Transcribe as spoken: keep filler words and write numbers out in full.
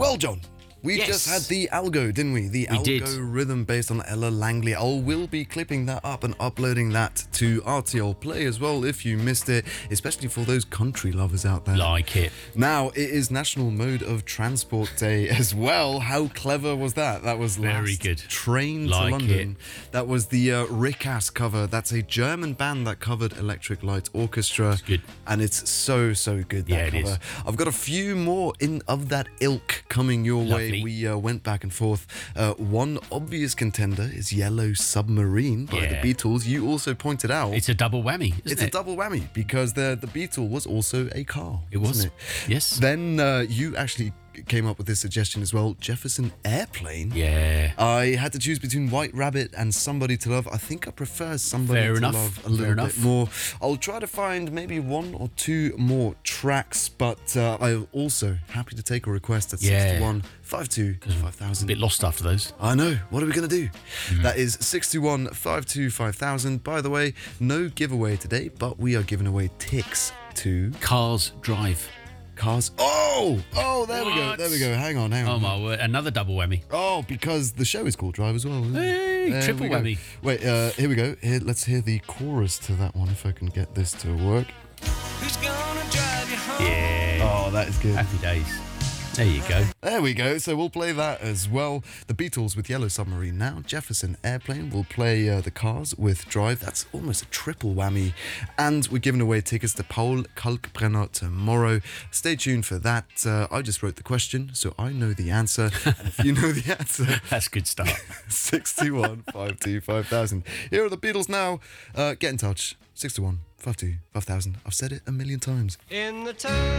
Well, John, we Yes. just had the algo, didn't we? The We did. algorithm based on Ella Langley. I will be clipping that up and uploading that to R T L Play as well if you missed it, especially for those country lovers out there. Like it. Now, it is National Mode of Transport Day as well. How clever was that? That was Very last good. Train Like to London. it. That was the uh, Rickass cover. That's a German band that covered Electric Light Orchestra. It's good. And it's so, so good, that Yeah, it cover. is. I've got a few more in of that ilk coming your way. Lovely. We uh, went back and forth. Uh, one obvious contender is Yellow Submarine by Yeah. the Beatles. You also pointed out It's a double whammy, isn't it's it? a double whammy because the the Beetle was also a car. It was. wasn't it? Yes. Then uh, you actually came up with this suggestion as well, Jefferson Airplane. Yeah. I had to choose between White Rabbit and Somebody to Love. I think I prefer Somebody Fair to enough. Love a Fair little enough. bit more. I'll try to find maybe one or two more tracks, but uh, I'm also happy to take a request at Yeah. sixty-one five two five A thousand. bit lost after those. I know. What are we going to do? Mm-hmm. That is sixty-one five two five thousand. By the way, no giveaway today, but we are giving away ticks to Cars Drive. Cars. Oh! Oh, there we go. What? There we go. Hang on, hang on. Oh my word! Another double whammy. Oh, because the show is called Drive as well. Isn't Hey, it? There triple we go. whammy. Wait, uh, here we go. Here, let's hear the chorus to that one if I can get this to work. Who's gonna drive you home? Yeah. Oh, that is good. Happy days. There you go. There we go. So we'll play that as well. The Beatles with Yellow Submarine now. Jefferson Airplane will play uh, the Cars with Drive. That's almost a triple whammy. And we're giving away tickets to Paul Kalkbrenner tomorrow. Stay tuned for that. Uh, I just wrote the question, so I know the answer. And if you know the answer, That's a good start. sixty-one five two five thousand. Here are the Beatles now. Uh, get in touch. sixty-one five two five thousand. I've said it a million times. In the time